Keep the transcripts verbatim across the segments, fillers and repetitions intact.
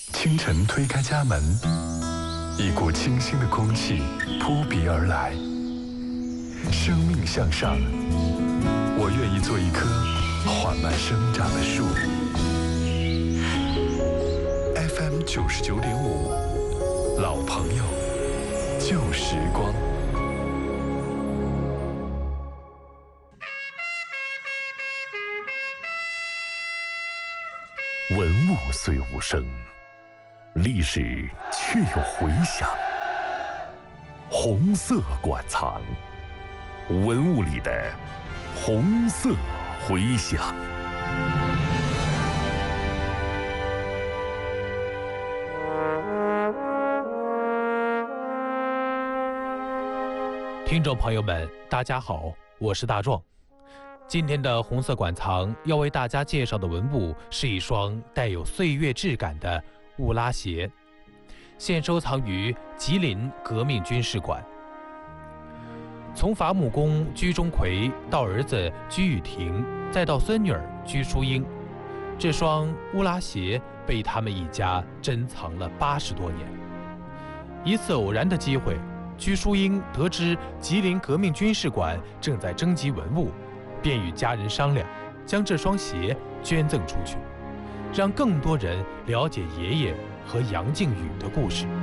清晨推开家门，一股清新的空气扑鼻而来。生命向上，我愿意做一棵缓慢生长的树。F M 九十九点五，老朋友，旧时光。 文物虽无声，历史却有回响。红色馆藏，文物里的红色回响。 听众朋友们，大家好，我是大壮。今天的红色馆藏要为大家介绍的文物是一双带有岁月质感的乌拉鞋，现收藏于吉林革命军事馆。从伐木工居钟馗到儿子居雨亭，再到孙女儿居淑英，这双乌拉鞋被他们一家珍藏了八十多年。一次偶然的机会，居淑英得知吉林革命军事馆正在征集文物，便与家人商量，将这双鞋捐赠出去，让更多人了解爷爷和杨靖宇的故事。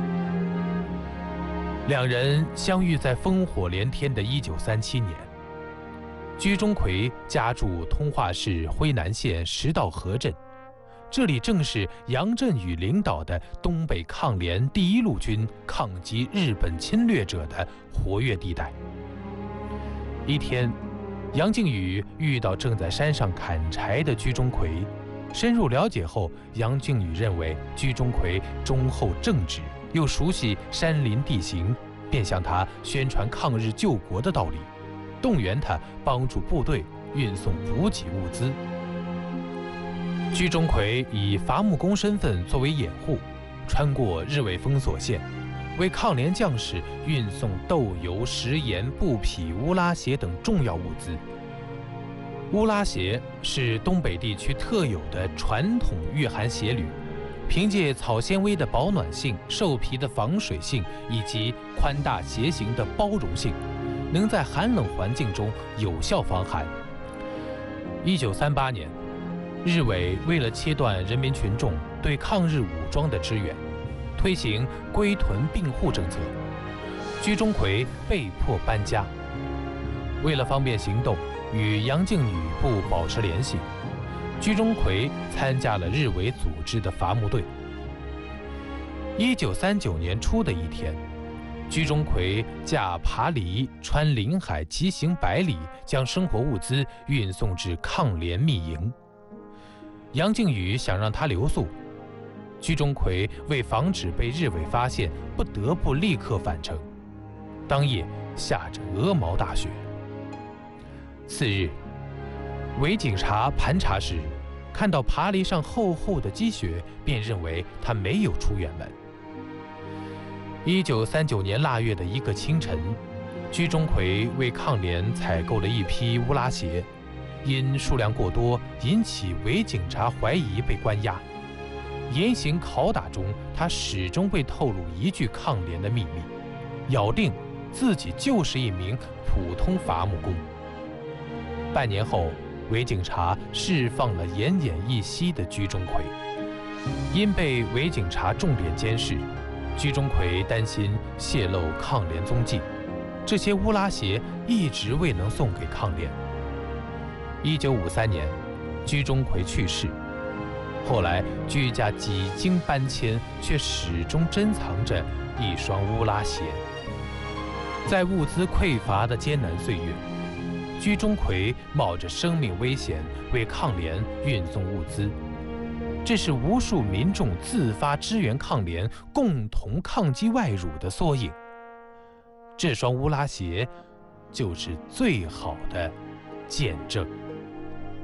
两人相遇在烽火连天的一九三七年。居钟馗家住通化市辉南县石道河镇，这里正是杨振宇领导的东北抗联第一路军抗击日本侵略者的活跃地带。一天，杨靖宇遇到正在山上砍柴的居钟馗，深入了解后，杨靖宇认为居钟馗忠厚正直，又熟悉山林地形，便向他宣传抗日救国的道理，动员他帮助部队运送补给物资。居钟馗以伐木工身份作为掩护，穿过日伪封锁线，为抗联将士运送豆油、食盐、布匹、乌拉鞋等重要物资。乌拉鞋是东北地区特有的传统御寒鞋履，凭借草纤维的保暖性、兽皮的防水性以及宽大鞋型的包容性，能在寒冷环境中有效防寒。一九三八年，日伪为了切断人民群众对抗日武装的支援，推行归屯并户政策，居钟馗被迫搬家。为了方便行动，与杨靖宇部保持联系，居钟馗参加了日伪组织的伐木队。一九三九年初的一天，居钟馗驾爬犁穿临海疾行百里，将生活物资运送至抗联密营。杨靖宇想让他留宿，居钟馗为防止被日伪发现，不得不立刻返程。当夜下着鹅毛大雪。次日，伪警察盘查时，看到爬犁上厚厚的积雪，便认为他没有出远门。一九三九年腊月的一个清晨，居钟馗为抗联采购了一批乌拉鞋，因数量过多，引起伪警察怀疑，被关押。严刑拷打中，他始终未透露一句抗联的秘密，咬定自己就是一名普通伐木工。半年后，伪警察释放了奄奄一息的居钟馗。因被伪警察重点监视，居钟馗担心泄露抗联踪迹，这些乌拉鞋一直未能送给抗联。一九五三年，居钟馗去世。后来居家几经搬迁，却始终珍藏着一双乌拉鞋。在物资匮乏的艰难岁月，居钟馗冒着生命危险为抗联运送物资，这是无数民众自发支援抗联、共同抗击外辱的缩影。这双乌拉鞋就是最好的见证。